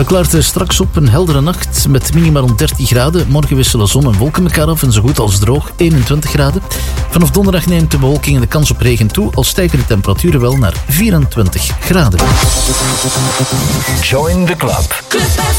Het klaart straks op, een heldere nacht met minimaal rond 13 graden. Morgen wisselen zon en wolken elkaar af en zo goed als droog 21 graden. Vanaf donderdag neemt de bewolking en de kans op regen toe, al stijgen de temperaturen wel naar 24 graden. Join the club. Club